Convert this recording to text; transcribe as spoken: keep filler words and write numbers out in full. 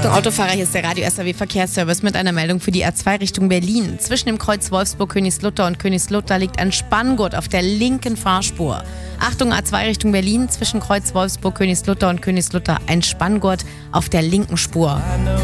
Achtung Autofahrer, hier ist der Radio S R W Verkehrsservice mit einer Meldung für die A zwei Richtung Berlin. Zwischen dem Kreuz Wolfsburg-Königslutter und Königslutter liegt ein Spanngurt auf der linken Fahrspur. Achtung A zwei Richtung Berlin, zwischen Kreuz Wolfsburg-Königslutter und Königslutter ein Spanngurt auf der linken Spur.